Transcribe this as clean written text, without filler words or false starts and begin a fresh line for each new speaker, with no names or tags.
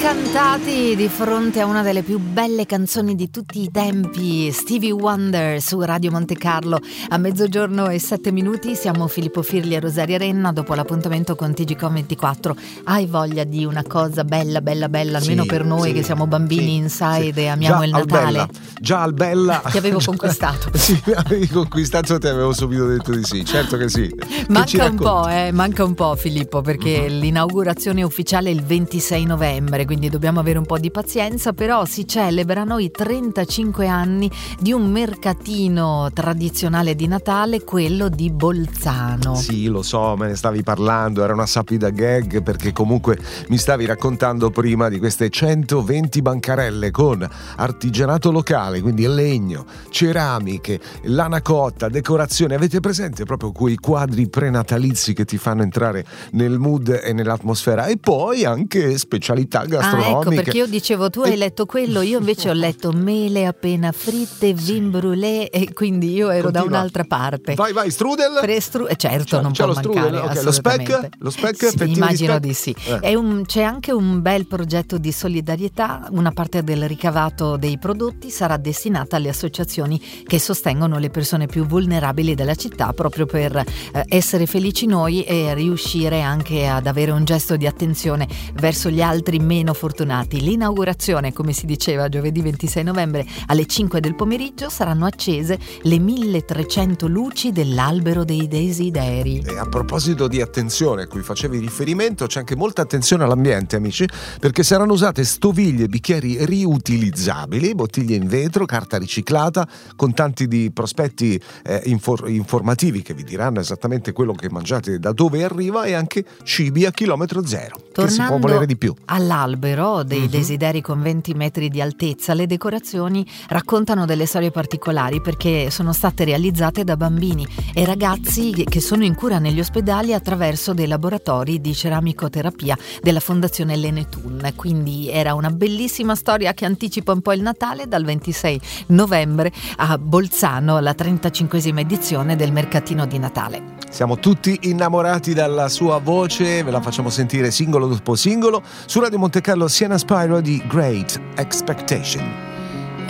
Incantati di fronte a una delle più belle canzoni di tutti i tempi, Stevie Wonder su Radio Monte Carlo. A 12:07 siamo Filippo Firli e Rosaria Renna dopo l'appuntamento con TGCOM24. Hai voglia di una cosa bella, almeno
sì,
per noi che siamo bambini inside e amiamo
già
il Natale?
Già al Bella
Ti avevo conquistato.
Sì, mi avevi conquistato, ti avevo subito detto di sì, certo che sì.
Manca un po' Filippo, perché l'inaugurazione è ufficiale il 26 novembre, quindi dobbiamo avere un po' di pazienza, però si celebrano i 35 anni di un mercatino tradizionale di Natale, quello di Bolzano.
Sì, lo so, me ne stavi parlando, era una sapida gag, perché comunque mi stavi raccontando prima di queste 120 bancarelle con artigianato locale, quindi legno, ceramiche, lana cotta, decorazione. Avete presente proprio quei quadri prenatalizi che ti fanno entrare nel mood e nell'atmosfera? E poi anche specialità gastronomiche.
Ecco, perché io dicevo tu hai letto quello, io invece ho letto mele appena fritte, vin brûlé, e quindi io ero da un'altra parte.
Vai, strudel?
Certo, non può mancare,
okay.
assolutamente.
Lo speck?
Sì, immagino di sì. C'è anche un bel progetto di solidarietà, una parte del ricavato dei prodotti sarà destinata alle associazioni che sostengono le persone più vulnerabili della città, proprio per essere felici noi e riuscire anche ad avere un gesto di attenzione verso gli altri meno fortunati. L'inaugurazione, come si diceva, giovedì 26 novembre alle 5 del pomeriggio saranno accese le 1300 luci dell'albero dei desideri.
E a proposito di attenzione a cui facevi riferimento, c'è anche molta attenzione all'ambiente, amici, perché saranno usate stoviglie e bicchieri riutilizzabili, bottiglie in vetro, carta riciclata, con tanti di prospetti informativi che vi diranno esattamente quello che mangiate, da dove arriva, e anche cibi a chilometro zero. Che si può volere di più.
All'albero dei desideri con 20 metri di altezza, le decorazioni raccontano delle storie particolari, perché sono state realizzate da bambini e ragazzi che sono in cura negli ospedali attraverso dei laboratori di ceramicoterapia della Fondazione Lenetun. Quindi era una bellissima storia che anticipa un po' il Natale, dal 26 novembre a Bolzano, la 35esima edizione del mercatino di Natale.
Siamo tutti innamorati dalla sua voce, ve la facciamo sentire singolo dopo singolo su Radio Monte Carlo. Siena Spyro di Great Expectation.